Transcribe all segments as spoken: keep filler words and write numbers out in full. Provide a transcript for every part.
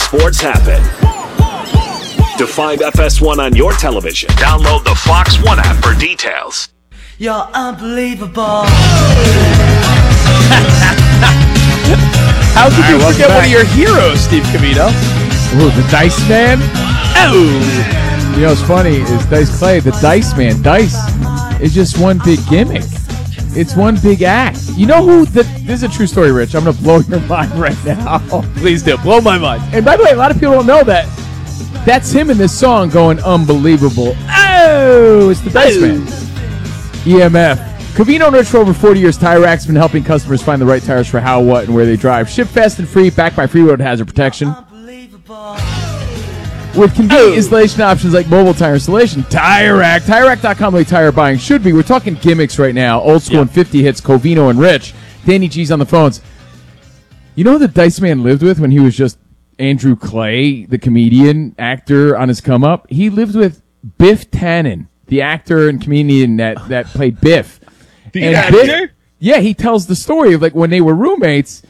sports happen. To find F S one on your television, download the Fox One app for details. You're unbelievable. How could All you right, forget back. one of your heroes, Steve Cavino? Ooh, the Dice Man. Oh! You know what's funny is Dice Clay, the Dice Man. Dice is just one big gimmick. It's one big act. You know who the... This is a true story, Rich. I'm going to blow your mind right now. Please do. Blow my mind. And by the way, a lot of people don't know that. That's him in this song going unbelievable. Oh! It's the Dice Man. E M F. Covino and Rich for over forty years. Tire Rack's been helping customers find the right tires for how, what, and where they drive. Ship fast and free, backed by free road hazard protection. With convenient installation options like mobile tire installation. Tire Rack. Tire Rack dot com, like tire buying should be. We're talking gimmicks right now. Old school Yeah. and fifty hits. Covino and Rich. Danny G's on the phones. You know who the Dice Man lived with when he was just Andrew Clay, the comedian, actor on his come up? He lived with Biff Tannen, the actor and comedian that, that played Biff. The And actor? Biff- yeah, he tells the story of like when they were roommates.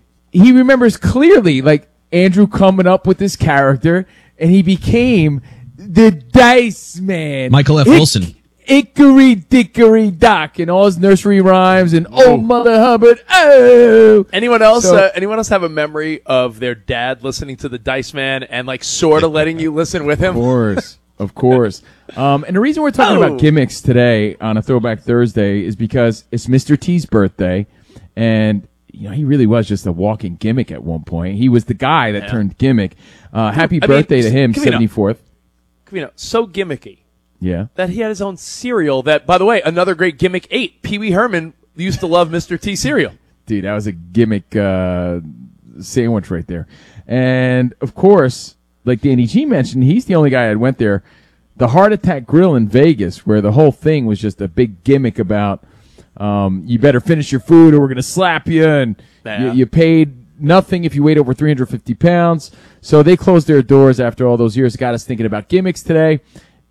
He remembers clearly like Andrew coming up with this character, and he became the Dice Man. Michael F. Hick- Wilson. Hickory dickory dock, and all his nursery rhymes, and oh Mother Hubbard, oh. Anyone else? So- uh, anyone else have a memory of their dad listening to the Dice Man and like sort of letting you listen with him? Of course, of course. Um, and the reason we're talking Oh. about gimmicks today on a Throwback Thursday is because it's Mister T's birthday, and you know he really was just a walking gimmick at one point. He was the guy that Yeah. turned gimmick. Uh, happy I mean, birthday to him, Covino. seventy-fourth. You know, so gimmicky Yeah. that he had his own cereal. That, by the way, another great gimmick ate. Pee Wee Herman used to love Mister T cereal. Dude, that was a gimmick uh, sandwich right there. And, of course, like Danny G mentioned, he's the only guy that went there. The Heart Attack Grill in Vegas, where the whole thing was just a big gimmick about um, you better finish your food or we're going to slap you, and Yeah. you, you paid nothing if you weighed over three hundred fifty pounds. So they closed their doors after all those years. Got us thinking about gimmicks today.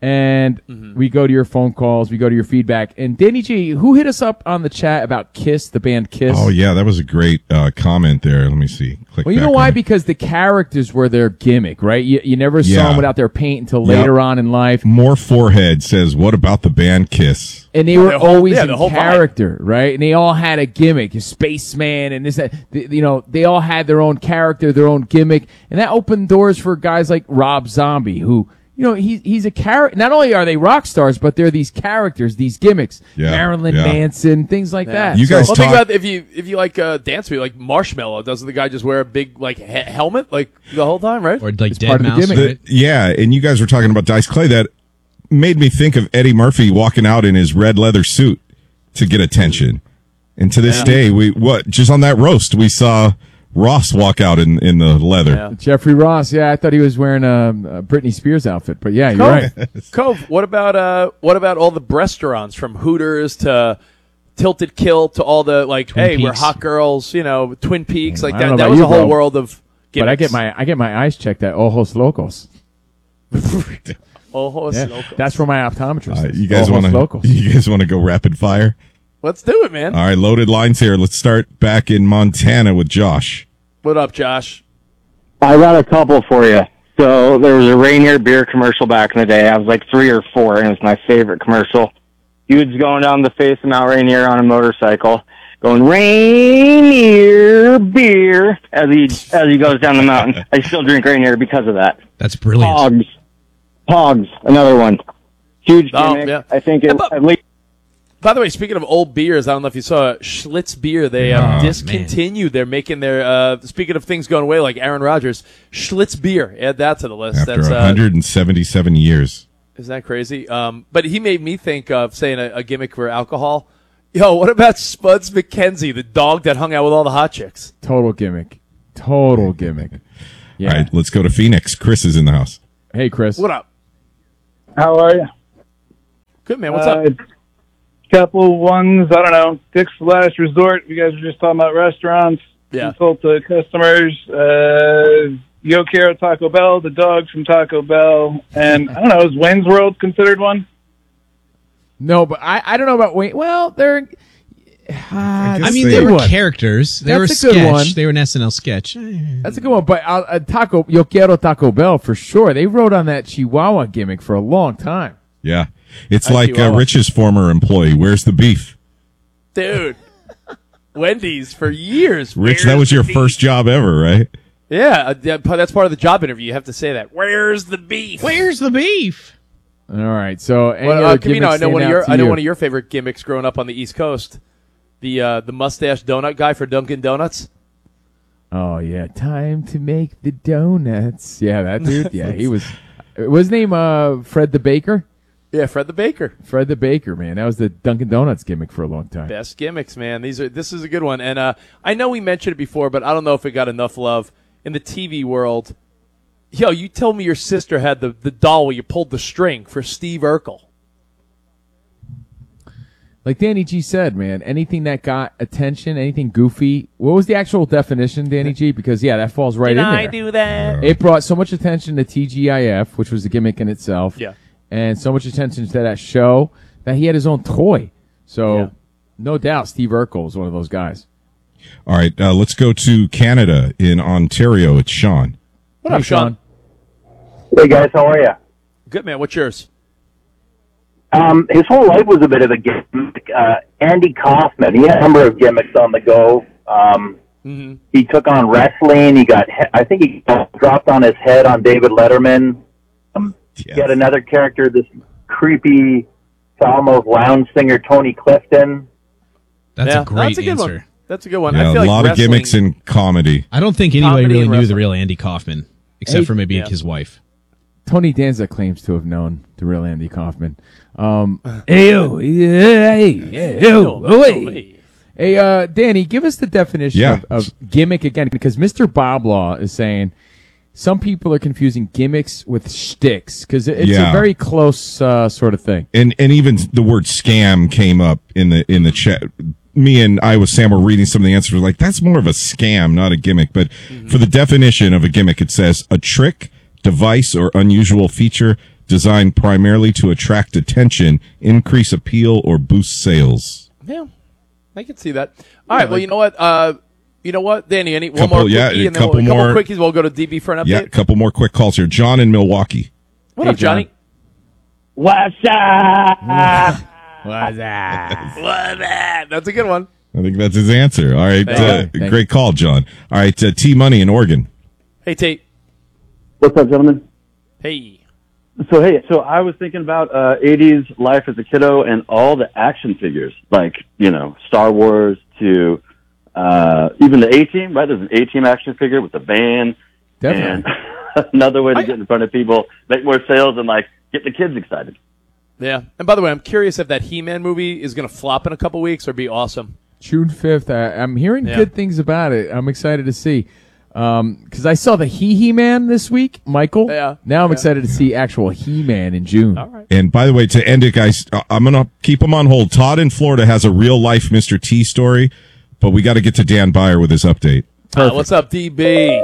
And we go to your phone calls, we go to your feedback. And Danny G, who hit us up on the chat about Kiss, the band Kiss? Oh, yeah, that was a great uh, comment there. Let me see. Click Well, you know back why? on it. Because the characters were their gimmick, right? You, you never saw Yeah. them without their paint until Yep. later on in life. More Forehead says, what about the band Kiss? And they Oh, were the whole- always yeah, in the whole vibe. character, right? And they all had a gimmick, a spaceman, and this, that. Th- You know, they all had their own character, their own gimmick, and that opened doors for guys like Rob Zombie, who, you know, he, he's a character. Not only are they rock stars, but they're these characters, these gimmicks. Yeah, Marilyn yeah. Manson, things like that. You So- guys Well, think talk- about if you if you like uh, dance music, like Marshmallow. Doesn't the guy just wear a big like he- helmet like the whole time, right? Or like It's Dead part of the Mouse. gimmick. right? The- yeah, and you guys were talking about Dice Clay. That made me think of Eddie Murphy walking out in his red leather suit to get attention. And to this Yeah. day, we what just on that roast, we saw Ross walk out in, in the leather. Yeah. Jeffrey Ross, yeah, I thought he was wearing a, a Britney Spears outfit, but yeah, you're right. Cove, what about uh, what about all the restaurants from Hooters to Tilted Kilt to all the like, Twin hey, we're Peaks. hot girls, you know, Twin Peaks, like I don't know that. That about was you, a whole bro. world of gimmicks. But I get my I get my eyes checked at Ojos Locos. oh, Yeah, locals. that's where my optometrist Uh, is. you guys Ojos want Locos. to you guys want to go rapid fire? Let's do it, man. All right, loaded lines here. Let's start back in Montana with Josh. What up, Josh? I got a couple for you. So there was a Rainier beer commercial back in the day. I was like three or four, and it was my favorite commercial. Dude's going down the face of Mount Rainier on a motorcycle, going Rainier beer as he as he goes down the mountain. I still drink Rainier because of that. That's brilliant. Pogs, Pogs, another one. Huge Oh, gimmick. yeah. I think it, How about- at least. By the way, speaking of old beers, I don't know if you saw Schlitz beer. They um, Oh, discontinued. They're making their. Uh, speaking of things going away, like Aaron Rodgers, Schlitz beer. Add that to the list. After That's uh, one hundred seventy-seven years. Isn't that crazy? Um, but he made me think of saying a, a gimmick for alcohol. Yo, what about Spuds McKenzie, the dog that hung out with all the hot chicks? Total gimmick. Total gimmick. Yeah. All right, let's go to Phoenix. Chris is in the house. Hey, Chris. What up? How are you? Good, man. What's uh, up? Couple ones, I don't know. Dick's Last Resort. You guys were just talking about restaurants. Yeah. Consult to customers. Uh, Yo Quiero Taco Bell, the dog from Taco Bell. And, I don't know, is Wayne's World considered one? No, but I, I don't know about Wayne. Well, they're Ah, I mean, they- they were One. characters. They That's were a good sketch. one. They were an S N L sketch. That's a good one. But uh, uh, Taco Yo Quiero Taco Bell for sure. They wrote on that Chihuahua gimmick for a long time. Yeah. It's I like see uh, why. Rich's former employee. Where's the beef? Dude. Wendy's for years. Rich, that Where's was the your beef? first job ever, right? Yeah, uh, that- that's part of the job interview. You have to say that. Where's the beef? Where's the beef? All right. So, any Well, other uh, Camino, gimmicks I know stand one of out your to I know you? one of your favorite gimmicks growing up on the East Coast. The uh, the mustache donut guy for Dunkin' Donuts. Oh yeah, time to make the donuts. Yeah, that dude. Yeah, he was. Was his name uh, Fred the Baker? Yeah, Fred the Baker. Fred the Baker, man. That was the Dunkin' Donuts gimmick for a long time. Best gimmicks, man. These are this is a good one, and uh, I know we mentioned it before, but I don't know if it got enough love in the T V world. Yo, you told me your sister had the, the doll where you pulled the string for Steve Urkel. Like Danny G said, man, anything that got attention, anything goofy. What was the actual definition, Danny G? Because yeah, that falls right Did in I there. do that? It brought so much attention to T G I F, which was a gimmick in itself. Yeah. And so much attention to that show that he had his own toy. So, Yeah. no doubt, Steve Urkel was one of those guys. All right, uh, let's go to Canada in Ontario. It's Sean. What Hey, up, Sean? Hey guys, how are you? Good, man. What's yours? Um, his whole life was a bit of a gimmick. Uh, Andy Kaufman, he had a number of gimmicks on the go. Um, Mm-hmm. He took on wrestling. He got, he- I think he got dropped on his head on David Letterman. Um, Yes. He had another character, this creepy, almost lounge singer, Tony Clifton. That's yeah, a great that's a good answer. one. That's a good one. Yeah, I a feel like lot of wrestling- gimmicks in comedy. I don't think anybody Comedy really and knew the wrestling. real Andy Kaufman, except Hey, for maybe yeah. his wife. Tony Danza claims to have known the real Andy Kaufman. Um, hey, yo, hey, hey, yo, oh, hey. Hey, uh, Danny, give us the definition Yeah. of, of gimmick again, because Mister Bob Law is saying some people are confusing gimmicks with shticks, because it's Yeah. a very close uh, sort of thing. And and even the word scam came up in the in the chat. Me and I with Sam were reading some of the answers. We're like, that's more of a scam, not a gimmick. But for the definition of a gimmick, it says a trick, device, or unusual feature designed primarily to attract attention, increase appeal, or boost sales. Yeah, I can see that. All right. Well, you know what? Uh, you know what, Danny? Any one Couple- more yeah, quickie, a and then we'll, couple a couple more- quickies. We'll go to D B for an update. Yeah, a couple more quick calls here. John in Milwaukee. What Hey, up, Johnny? John. What's up? What's that? What that? That's a good one. I think that's his answer. All right, Thank uh, you. Thank great call, John. All right, uh, T Money in Oregon. Hey, Tate. What's up, gentlemen? Hey. So, hey, so I was thinking about uh, eighties life as a kiddo and all the action figures, like, you know, Star Wars to uh, even the A-Team, right? There's an A-Team action figure with the band. Definitely. And another way to I- get in front of people, make more sales, and, like, get the kids excited. Yeah. And by the way, I'm curious if that He-Man movie is going to flop in a couple weeks or be awesome. June fifth. I, I'm hearing Yeah. good things about it. I'm excited to see. Because I saw the He He Man this week, Michael. Yeah. Now I'm Yeah. excited to see actual He Man in June. All right. And by the way, to end it, guys, uh, I'm going to keep him on hold. Todd in Florida has a real life Mister T story, but we got to get to Dan Byer with his update. Uh, what's up, D B?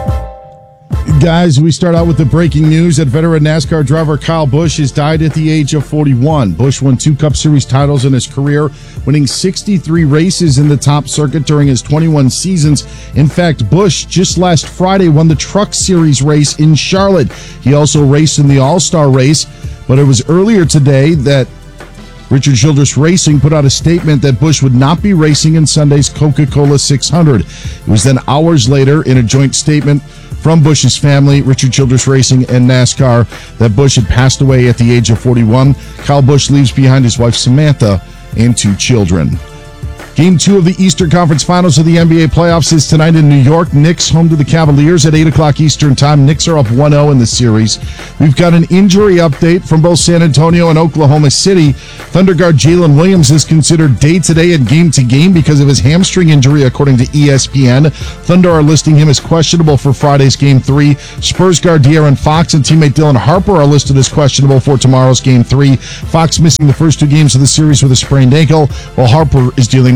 Guys, we start out with the breaking news that veteran NASCAR driver Kyle Busch has died at the age of forty-one. Busch won two Cup Series titles in his career, winning sixty-three races in the top circuit during his twenty-one seasons. In fact, Busch just last Friday won the Truck Series race in Charlotte. He also raced in the All-Star race, but it was earlier today that Richard Childress Racing put out a statement that Busch would not be racing in Sunday's Coca-Cola six hundred. It was then hours later in a joint statement from Busch's family, Richard Childress Racing and NASCAR, that Busch had passed away at the age of forty-one. Kyle Busch leaves behind his wife Samantha and two children. Game two of the Eastern Conference Finals of the N B A playoffs is tonight in New York. Knicks home to the Cavaliers at eight o'clock Eastern Time. Knicks are up one oh in the series. We've got an injury update from both San Antonio and Oklahoma City. Thunder guard Jalen Williams is considered day-to-day and game-to-game because of his hamstring injury, according to E S P N. Thunder are listing him as questionable for Friday's Game three. Spurs guard De'Aaron Fox and teammate Dylan Harper are listed as questionable for tomorrow's Game three. Fox missing the first two games of the series with a sprained ankle, while Harper is dealing with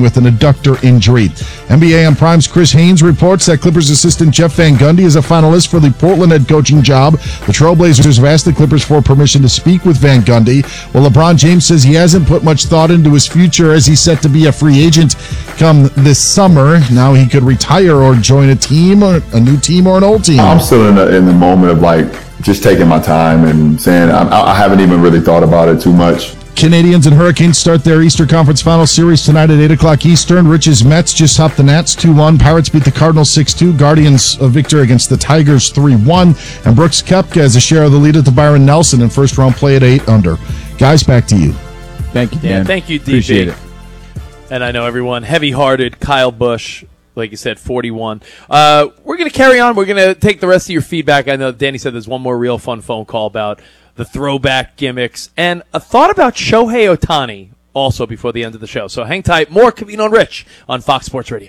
with an adductor injury. N B A on Prime's Chris Haynes reports that Clippers assistant Jeff Van Gundy is a finalist for the Portland head coaching job. The Trailblazers have asked the Clippers for permission to speak with Van Gundy. Well, LeBron James says he hasn't put much thought into his future as he's set to be a free agent come this summer. Now he could retire or join a team, or a new team, or an old team. I'm still in the, in the moment of like just taking my time and saying I, I haven't even really thought about it too much. Canadians and Hurricanes start their Eastern Conference Final Series tonight at eight o'clock Eastern. Rich's Mets just hopped the Nats two one. Pirates beat the Cardinals six two. Guardians a victory against the Tigers three one. And Brooks Koepka has a share of the lead at the Byron Nelson in first round play at eight under. Guys, back to you. Thank you, Dan. Yeah, thank you, D B. Appreciate it. And I know everyone, heavy-hearted, Kyle Busch, like you said, forty-one. Uh, we're going to carry on. We're going to take the rest of your feedback. I know Danny said there's one more real fun phone call about the throwback gimmicks, and a thought about Shohei Ohtani also before the end of the show. So hang tight. More Covino and Rich on Fox Sports Radio.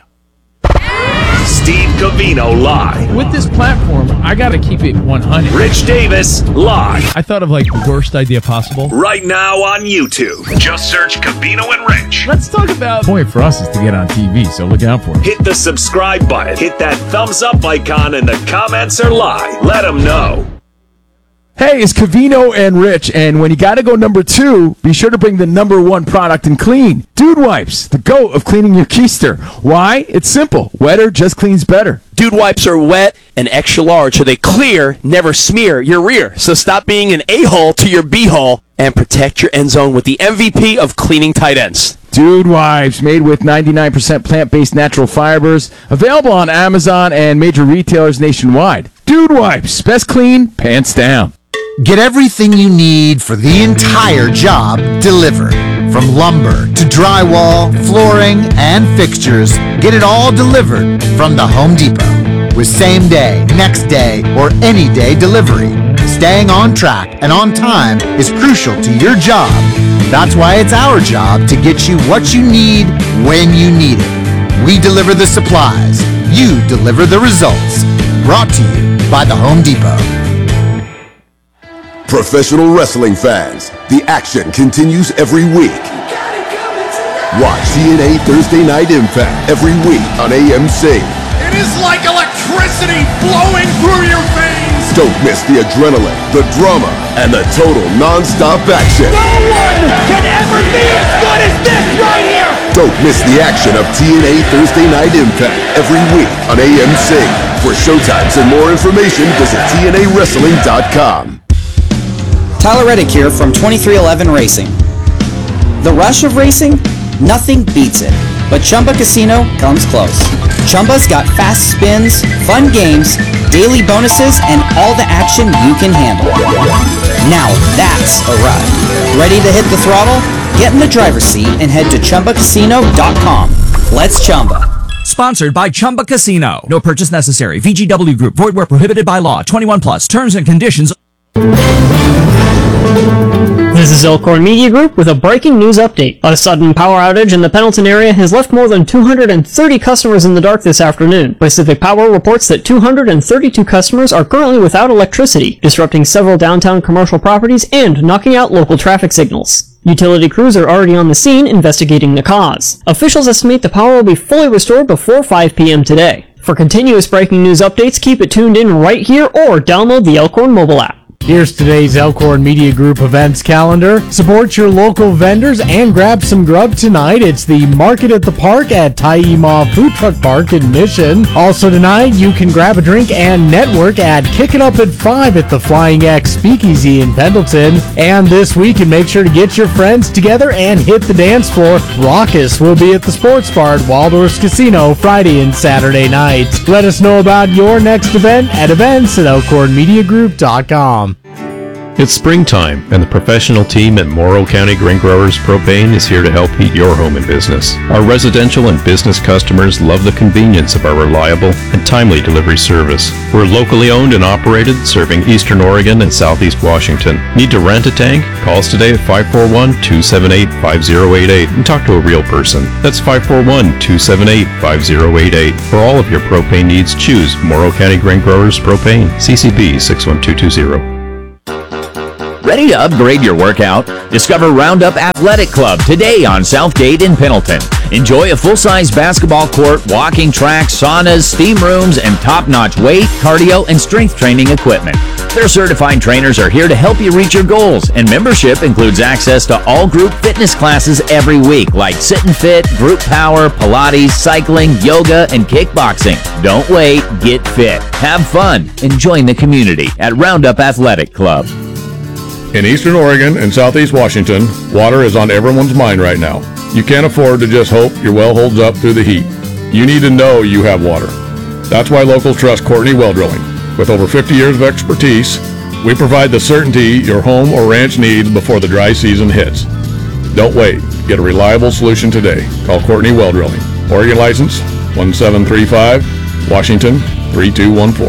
Steve Covino live. With this platform, I got to keep it one hundred. Rich Davis live. I thought of like the worst idea possible. Right now on YouTube. Just search Covino and Rich. Let's talk about... The point for us is to get on T V, so look out for it. Hit the subscribe button. Hit that thumbs up icon, and the comments are live. Let them know. Hey, it's Covino and Rich, and when you got to go number two, be sure to bring the number one product in clean. Dude Wipes, the GOAT of cleaning your keister. Why? It's simple. Wetter just cleans better. Dude Wipes are wet and extra large, so they clear, never smear your rear. So stop being an a-hole to your b-hole and protect your end zone with the M V P of cleaning tight ends. Dude Wipes, made with ninety-nine percent plant-based natural fibers, available on Amazon and major retailers nationwide. Dude Wipes, best clean, pants down. Get everything you need for the entire job delivered. From lumber to drywall, flooring, and fixtures, get it all delivered from the Home Depot. With same day, next day, or any day delivery, staying on track and on time is crucial to your job. That's why it's our job to get you what you need when you need it. We deliver the supplies. You deliver the results. Brought to you by the Home Depot. Professional wrestling fans, the action continues every week. Watch T N A Thursday Night Impact every week on A M C. It is like electricity flowing through your veins. Don't miss the adrenaline, the drama, and the total non-stop action. No one can ever be as good as this right here. Don't miss the action of T N A Thursday Night Impact every week on A M C. For showtimes and more information, visit T N A wrestling dot com. Tyler Reddick here from twenty-three eleven Racing. The rush of racing? Nothing beats it. But Chumba Casino comes close. Chumba's got fast spins, fun games, daily bonuses, and all the action you can handle. Now that's a ride. Ready to hit the throttle? Get in the driver's seat and head to Chumba Casino dot com. Let's Chumba. Sponsored by Chumba Casino. No purchase necessary. V G W Group. Void where prohibited by law. twenty-one plus. Terms and conditions. This is Elkhorn Media Group with a breaking news update. A sudden power outage in the Pendleton area has left more than two hundred thirty customers in the dark this afternoon. Pacific Power reports that two hundred thirty-two customers are currently without electricity, disrupting several downtown commercial properties and knocking out local traffic signals. Utility crews are already on the scene investigating the cause. Officials estimate the power will be fully restored before five p.m. today. For continuous breaking news updates, keep it tuned in right here or download the Elkhorn mobile app. Here's today's Elkhorn Media Group events calendar. Support your local vendors and grab some grub tonight. It's the Market at the Park at Taima Food Truck Park in Mission. Also tonight, you can grab a drink and network at Kick It Up at five at the Flying X Speakeasy in Pendleton. And this week, and make sure to get your friends together and hit the dance floor. Raucous will be at the Sports Bar at Waldorf's Casino Friday and Saturday nights. Let us know about your next event at events at elkhorn media group dot com. It's springtime, and the professional team at Morrow County Grain Growers Propane is here to help heat your home and business. Our residential and business customers love the convenience of our reliable and timely delivery service. We're locally owned and operated, serving Eastern Oregon and Southeast Washington. Need to rent a tank? Call us today at five four one, two seven eight, five zero eight eight and talk to a real person. That's five four one, two seven eight, five zero eight eight. For all of your propane needs, choose Morrow County Grain Growers Propane, C C B six one two two zero. Ready to upgrade your workout? Discover Roundup Athletic Club today on Southgate in Pendleton. Enjoy a full-size basketball court, walking track, saunas, steam rooms, and top-notch weight, cardio, and strength training equipment. Their certified trainers are here to help you reach your goals, and membership includes access to all group fitness classes every week, like Sit and Fit, Group Power, Pilates, cycling, yoga, and kickboxing. Don't wait, get fit, have fun, and join the community at Roundup Athletic Club. In Eastern Oregon and Southeast Washington, water is on everyone's mind right now. You can't afford to just hope your well holds up through the heat. You need to know you have water. That's why locals trust Courtney Well Drilling. With over fifty years of expertise, we provide the certainty your home or ranch needs before the dry season hits. Don't wait. Get a reliable solution today. Call Courtney Well Drilling. Oregon license one seven three five, Washington three two one four.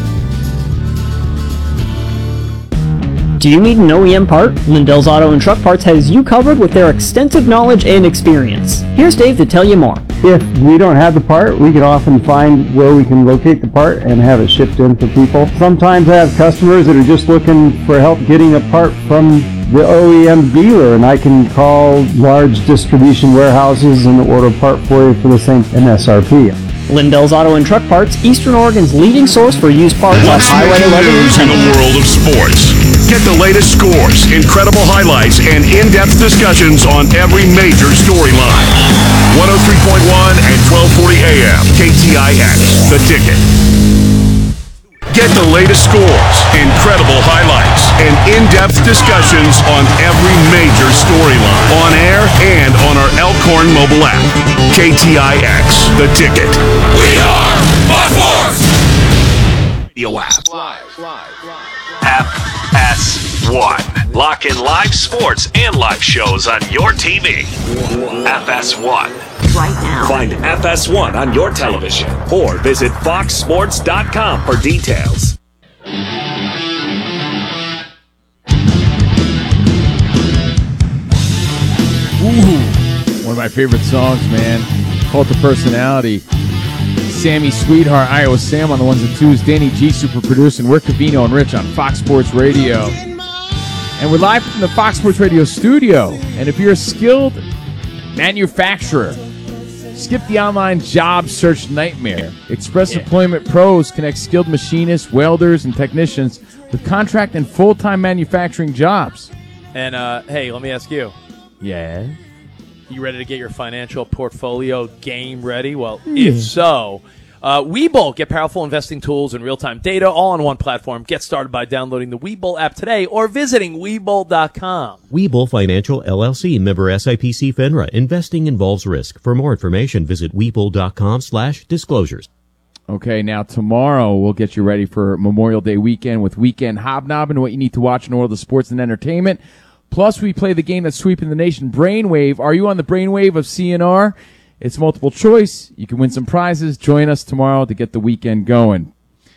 Do you need an O E M part? Lindell's Auto and Truck Parts has you covered with their extensive knowledge and experience. Here's Dave to tell you more. If we don't have the part, we can often find where we can locate the part and have it shipped in for people. Sometimes I have customers that are just looking for help getting a part from the O E M dealer, and I can call large distribution warehouses and order a part for you for the same M S R P. Lindell's Auto and Truck Parts, Eastern Oregon's leading source for used parts on What's Highway making eleven news in and the world of sports? Get the latest scores, incredible highlights, and in-depth discussions on every major storyline. one oh three point one and twelve forty A M, K T I X, The Ticket. Get the latest scores, incredible highlights, and in-depth discussions on every major storyline, on air and on our Elkhorn mobile app. K T I X, The Ticket. We are Fox Sports! Radio app. F S one. Lock in live sports and live shows on your T V. F S one. Right now. Find F S one on your television or visit fox sports dot com for details. Ooh, one of my favorite songs, man. Cult of Personality. Sammy Sweetheart, Iowa Sam on the ones and twos. Danny G, super producing. We're Covino and Rich on Fox Sports Radio. And we're live from the Fox Sports Radio studio. And if you're a skilled manufacturer, skip the online job search nightmare. Express Employment Pros connects skilled machinists, welders, and technicians with contract and full-time manufacturing jobs. And, uh, hey, let me ask you. Yeah? You ready to get your financial portfolio game ready? Well, if so, uh, Webull. Get powerful investing tools and real-time data all on one platform. Get started by downloading the Webull app today or visiting Webull dot com. Webull Financial, L L C, member S I P C FINRA. Investing involves risk. For more information, visit Webull dot com slash disclosures. Okay, now tomorrow we'll get you ready for Memorial Day weekend with Weekend Hobnobbing, what you need to watch in the world of sports and entertainment. Plus, we play the game that's sweeping the nation, Brainwave. Are you on the Brainwave of C N R? It's multiple choice. You can win some prizes. Join us tomorrow to get the weekend going.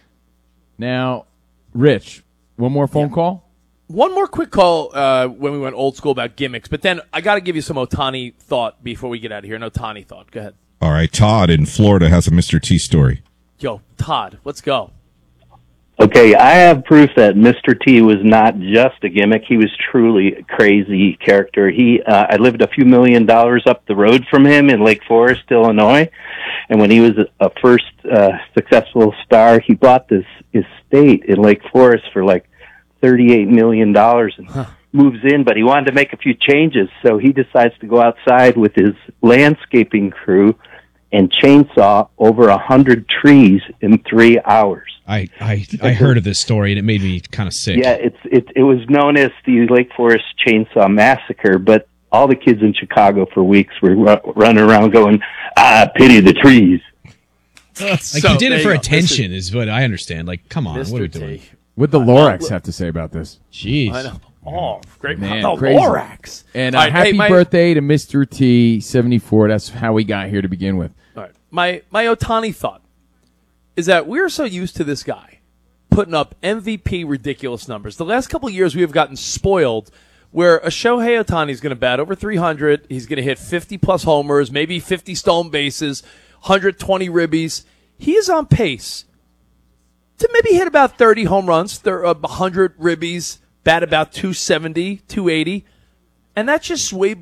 Now, Rich, one more phone yeah. call? One more quick call uh, when we went old school about gimmicks, but then I got to give you some Ohtani thought before we get out of here. An Ohtani thought. Go ahead. All right, Todd in Florida has a Mister T story. Yo, Todd, let's go. Okay, I have proof that Mister T was not just a gimmick. He was truly a crazy character. He, uh, I lived a few million dollars up the road from him in Lake Forest, Illinois. And when he was a first uh, successful star, he bought this estate in Lake Forest for like thirty-eight million dollars and huh. moves in, but he wanted to make a few changes. So he decides to go outside with his landscaping crew and chainsaw over a hundred trees in three hours. I, I, I heard of this story, and it made me kind of sick. Yeah, it's it it was known as the Lake Forest Chainsaw Massacre, but all the kids in Chicago for weeks were ru- running around going, "I pity the trees." Like So, you did it there for you go. attention, is what I understand. Like, come on, Mister what are we T. doing? What the Lorax have to say about this? Jeez. I know. Oh, great. Man, the crazy. Lorax. And uh, All right, happy hey, my- birthday to Mister T, seventy-four. That's how we got here to begin with. All right. My my Ohtani thought is that we're so used to this guy putting up M V P ridiculous numbers. The last couple of years we have gotten spoiled where a Shohei Ohtani is going to bat over three hundred. He's going to hit fifty-plus homers, maybe fifty stolen bases, one hundred twenty ribbies. He is on pace to maybe hit about thirty home runs, one hundred ribbies, bat about two seventy, two eighty. And that's just way